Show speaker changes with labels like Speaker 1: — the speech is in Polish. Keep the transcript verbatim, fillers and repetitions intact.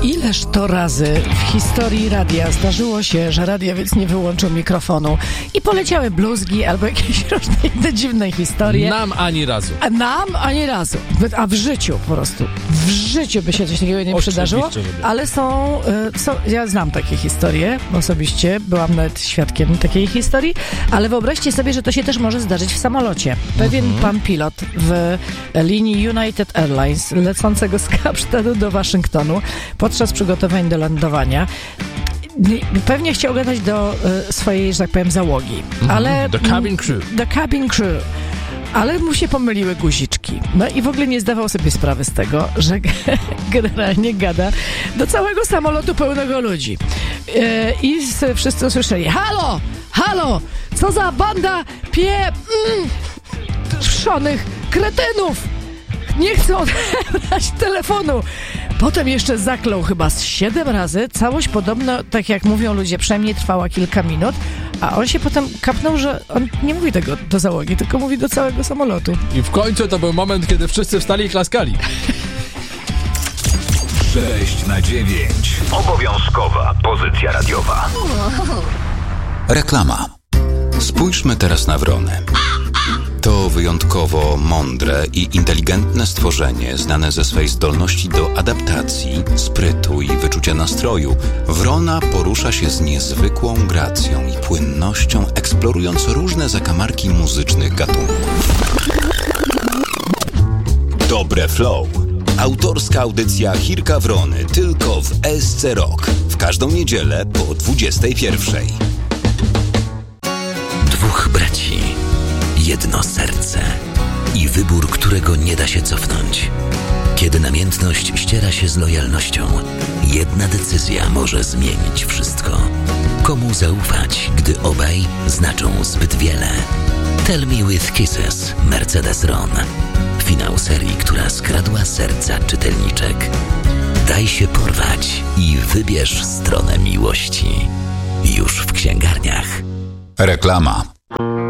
Speaker 1: Ileż to razy w historii radia zdarzyło się, że radiowiec nie wyłączył mikrofonu i poleciały bluzgi albo jakieś różne inne dziwne historie.
Speaker 2: Nam ani razu.
Speaker 1: A nam ani razu. A w życiu po prostu. W życiu by się coś takiego nie
Speaker 2: Oczywiście,
Speaker 1: przydarzyło.
Speaker 2: żeby.
Speaker 1: Ale są, y, są... Ja znam takie historie osobiście. Byłam nawet świadkiem takiej historii. Ale wyobraźcie sobie, że to się też może zdarzyć w samolocie. Pewien mhm. pan pilot w linii United Airlines lecącego z Kapsztadu do Waszyngtonu podczas przygotowań do lądowania pewnie chciał gadać do y, swojej, że tak powiem, załogi.
Speaker 2: Mm-hmm.
Speaker 1: Ale...
Speaker 2: The cabin crew.
Speaker 1: The cabin crew. Ale mu się pomyliły guziczki. No i w ogóle nie zdawał sobie sprawy z tego, że generalnie gada do całego samolotu pełnego ludzi. Yy, I z, wszyscy usłyszeli: halo, halo, co za banda pie... Mm, szonych kretynów! Nie chcą odebrać telefonu. Potem jeszcze zaklął chyba z siedem razy. Całość podobno, tak jak mówią ludzie, przynajmniej trwała kilka minut, a on się potem kapnął, że on nie mówi tego do załogi, tylko mówi do całego samolotu.
Speaker 2: I w końcu to był moment, kiedy wszyscy wstali i klaskali.
Speaker 3: sześć na dziewięć. Obowiązkowa pozycja radiowa.
Speaker 4: Reklama. Spójrzmy teraz na wrony. To wyjątkowo mądre i inteligentne stworzenie, znane ze swej zdolności do adaptacji, sprytu i wyczucia nastroju. Wrona porusza się z niezwykłą gracją i płynnością, eksplorując różne zakamarki muzycznych gatunków. Dobre Flow. Autorska audycja Chirka Wrony tylko w S C Rock. W każdą niedzielę po dwudziestej pierwszej.
Speaker 5: Dwóch braci. Jedno serce i wybór, którego nie da się cofnąć. Kiedy namiętność ściera się z lojalnością, jedna decyzja może zmienić wszystko. Komu zaufać, gdy obaj znaczą zbyt wiele? Tell Me With Kisses, Mercedes Ron. Finał serii, która skradła serca czytelniczek. Daj się porwać i wybierz stronę miłości. Już w księgarniach.
Speaker 4: Reklama.